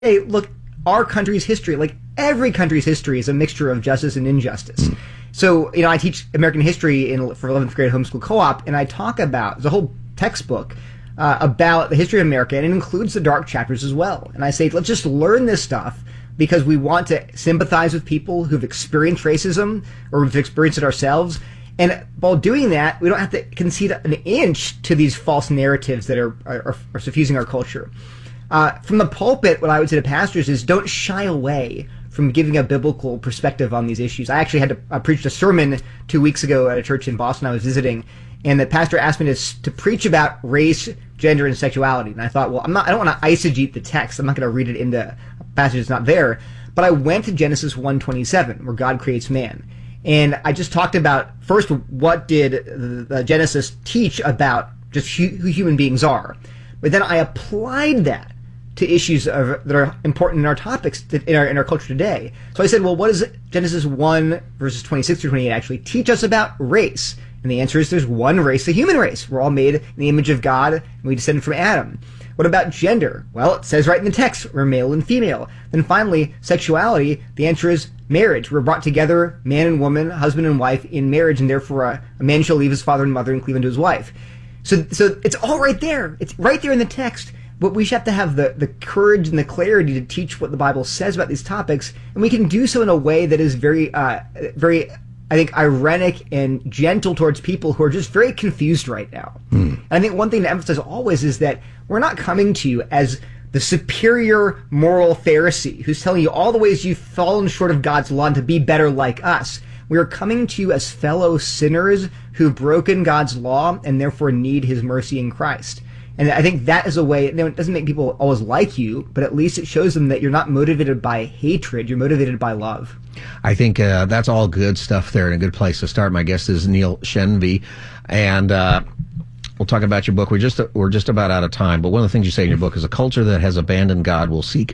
hey, look, our country's history, like every country's history, is a mixture of justice and injustice. So, I teach American history for 11th grade homeschool co-op, and I talk about the whole textbook about the history of America, and it includes the dark chapters as well. And I say, let's just learn this stuff because we want to sympathize with people who've experienced racism or who've experienced it ourselves. And while doing that, we don't have to concede an inch to these false narratives that are suffusing our culture. From the pulpit, what I would say to pastors is don't shy away from giving a biblical perspective on these issues. I actually had to preach a sermon 2 weeks ago at a church in Boston I was visiting, and the pastor asked me to preach about race, gender, and sexuality. And I thought, well, I don't want to eisegete the text. I'm not going to read it into a passage that's not there. But I went to Genesis 1:27, where God creates man. And I just talked about, first, what did the Genesis teach about just who human beings are. But then I applied that to issues that are important in our topics, in our culture today. So I said, well, what does Genesis 1, verses 26 through 28 actually teach us about race? And the answer is there's one race, the human race. We're all made in the image of God, and we descended from Adam. What about gender? Well, it says right in the text, we're male and female. Then finally, sexuality, the answer is marriage. We're brought together, man and woman, husband and wife, in marriage, and therefore a man shall leave his father and mother and cleave unto his wife. So it's all right there. It's right there in the text. But we should have to have the courage and the clarity to teach what the Bible says about these topics, and we can do so in a way that is very, very, I think, ironic and gentle towards people who are just very confused right now. And I think one thing to emphasize always is that we're not coming to you as the superior moral Pharisee who's telling you all the ways you've fallen short of God's law and to be better like us. We are coming to you as fellow sinners who've broken God's law and therefore need his mercy in Christ. And I think that is a way, it doesn't make people always like you, but at least it shows them that you're not motivated by hatred, you're motivated by love. I think that's all good stuff there and a good place to start. My guest is Neil Shenvi, and we'll talk about your book. We're just about out of time, but one of the things you say in your book is a culture that has abandoned God will seek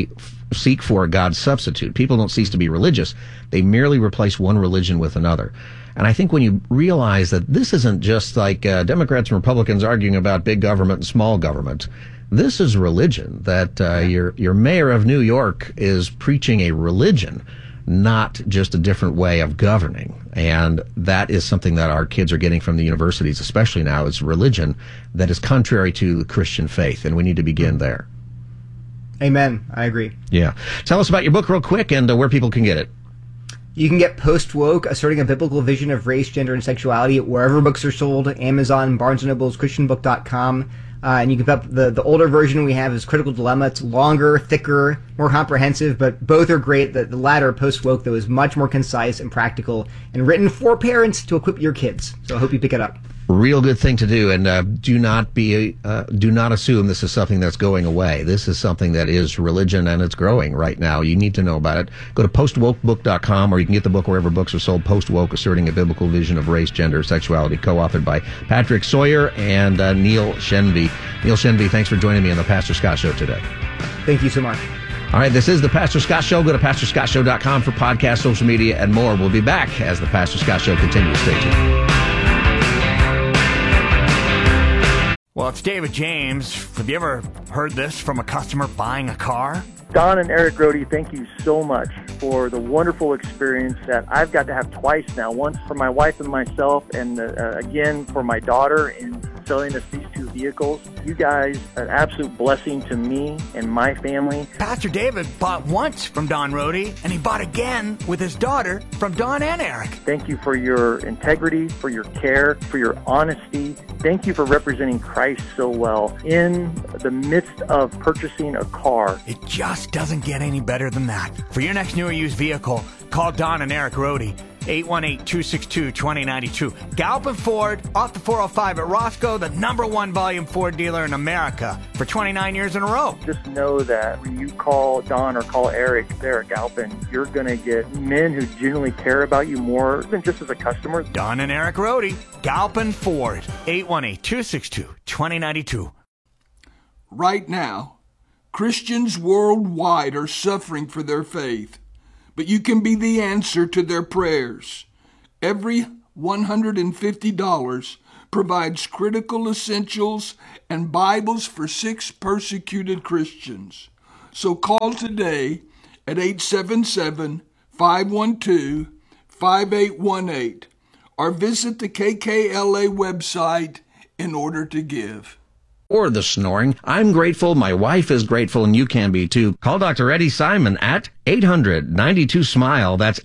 for a God substitute. People don't cease to be religious. They merely replace one religion with another. And I think when you realize that this isn't just like Democrats and Republicans arguing about big government and small government, this is religion, that your mayor of New York is preaching a religion, not just a different way of governing. And that is something that our kids are getting from the universities, especially now, is religion that is contrary to the Christian faith. And we need to begin there. Amen. I agree. Yeah. Tell us about your book real quick and where people can get it. You can get Post-Woke, Asserting a Biblical Vision of Race, Gender, and Sexuality wherever books are sold, Amazon, Barnes & Noble's, ChristianBook.com. And you can pick up the older version we have is Critical Dilemma. It's longer, thicker, more comprehensive, but both are great. The latter, Post-Woke, though, is much more concise and practical and written for parents to equip your kids. So I hope you pick it up. Real good thing to do, and do not assume this is something that's going away. This is something that is religion, and it's growing right now. You need to know about it. Go to postwokebook.com, or you can get the book wherever books are sold. Post-Woke, Asserting a Biblical Vision of Race, Gender, Sexuality, co-authored by Patrick Sawyer and Neil Shenvi. Neil Shenvi, thanks for joining me on the Pastor Scott Show today. Thank you so much. All right, this is the Pastor Scott Show. Go to pastorscottshow.com for podcasts, social media, and more. We'll be back as the Pastor Scott Show continues. Stay tuned. Well, it's David James. Have you ever heard this from a customer buying a car? Don and Eric Rohde, thank you so much for the wonderful experience that I've got to have twice now. Once for my wife and myself, and again for my daughter in selling us these two vehicles. You guys are an absolute blessing to me and my family. Pastor David bought once from Don Rohde, and he bought again with his daughter from Don and Eric. Thank you for your integrity, for your care, for your honesty. Thank you for representing Christ so well in the midst of purchasing a car. It just doesn't get any better than that. For your next new or used vehicle, call Don and Eric Rohde, 818-262-2092. Galpin Ford, off the 405 at Roscoe, the #1 volume Ford dealer in America for 29 years in a row. Just know that when you call Don or call Eric there at Galpin, you're going to get men who genuinely care about you more than just as a customer. Don and Eric Rohde, Galpin Ford, 818-262-2092. Right now, Christians worldwide are suffering for their faith, but you can be the answer to their prayers. Every $150 provides critical essentials and Bibles for 6 persecuted Christians. So call today at 877-512-5818 or visit the KKLA website in order to give. Or the snoring. I'm grateful, my wife is grateful, and you can be too. Call Dr. Eddie Simon at 800-92-SMILE. That's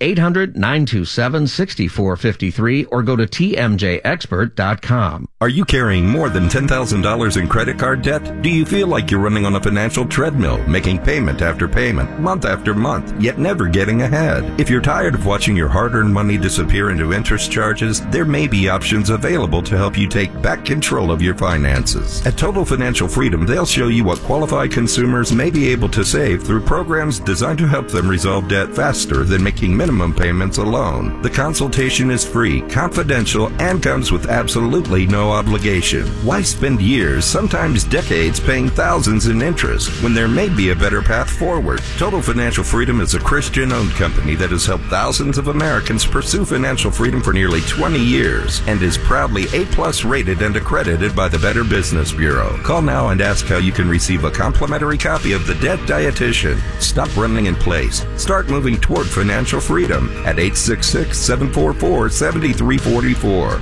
800-927-6453, or go to tmjexpert.com. Are you carrying more than $10,000 in credit card debt? Do you feel like you're running on a financial treadmill, making payment after payment, month after month, yet never getting ahead? If you're tired of watching your hard-earned money disappear into interest charges, there may be options available to help you take back control of your finances. At Total Financial Freedom, they'll show you what qualified consumers may be able to save through programs designed to help them resolve debt faster than making minimum payments alone. The consultation is free, confidential, and comes with absolutely no obligation. Why spend years, sometimes decades, paying thousands in interest when there may be a better path forward? Total Financial Freedom is a Christian-owned company that has helped thousands of Americans pursue financial freedom for nearly 20 years and is proudly A+ rated and accredited by the Better Business Bureau. Call now and ask how you can receive a complimentary copy of The Debt Dietitian. Stop running in place. Start moving toward financial freedom at 866-744-7344.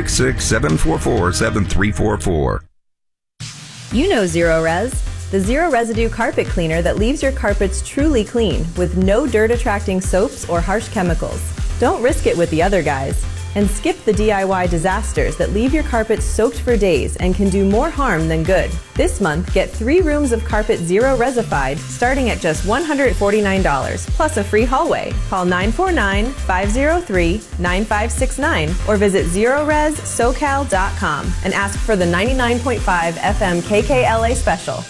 866-744-7344. You know Zero Res, the zero residue carpet cleaner that leaves your carpets truly clean with no dirt-attracting soaps or harsh chemicals. Don't risk it with the other guys. And skip the DIY disasters that leave your carpet soaked for days and can do more harm than good. This month, get 3 rooms of carpet Zero Resified starting at just $149, plus a free hallway. Call 949-503-9569 or visit ZeroResSocal.com and ask for the 99.5 FM KKLA special.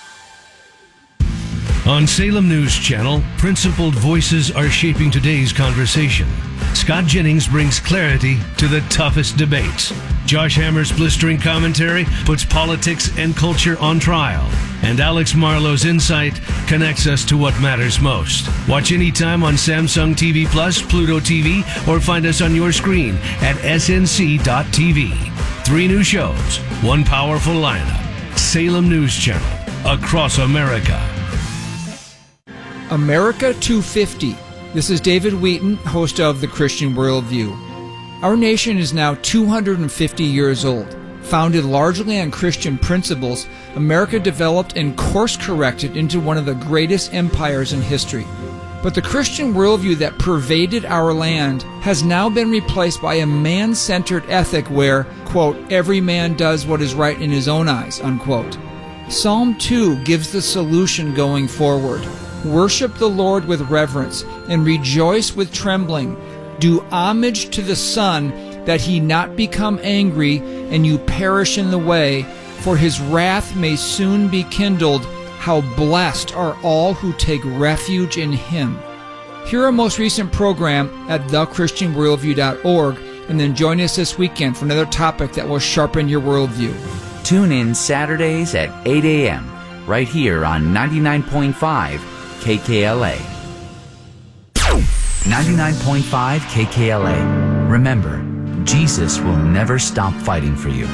On Salem News Channel, principled voices are shaping today's conversation. Scott Jennings brings clarity to the toughest debates. Josh Hammer's blistering commentary puts politics and culture on trial. And Alex Marlowe's insight connects us to what matters most. Watch anytime on Samsung TV Plus, Pluto TV, or find us on your screen at snc.tv. 3 new shows, 1 powerful lineup. Salem News Channel, across America. America 250. This is David Wheaton, host of The Christian Worldview. Our nation is now 250 years old. Founded largely on Christian principles, America developed and course-corrected into one of the greatest empires in history. But the Christian worldview that pervaded our land has now been replaced by a man-centered ethic where, quote, every man does what is right in his own eyes, unquote. Psalm 2 gives the solution going forward. Worship the Lord with reverence and rejoice with trembling. Do homage to the Son, that he not become angry and you perish in the way, for his wrath may soon be kindled. How blessed are all who take refuge in him. Hear our most recent program at thechristianworldview.org, and then join us this weekend for another topic that will sharpen your worldview. Tune in Saturdays at 8 a.m. right here on 99.5 KKLA. 99.5 KKLA. Remember, Jesus will never stop fighting for you.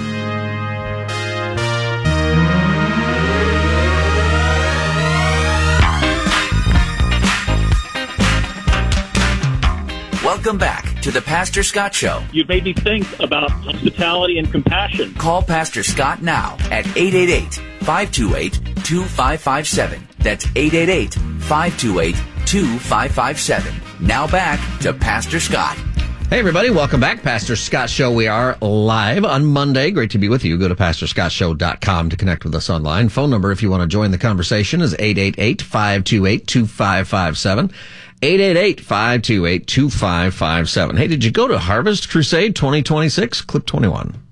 Welcome back to the Pastor Scott Show. You made me think about hospitality and compassion. Call Pastor Scott now at 888-528-2557. That's 888-528-2557. Now back to Pastor Scott. Hey, everybody. Welcome back. Pastor Scott Show. We are live on Monday. Great to be with you. Go to PastorScottShow.com to connect with us online. Phone number, if you want to join the conversation, is 888-528-2557. 888-528-2557. Hey, did you go to Harvest Crusade 2026? Clip 21.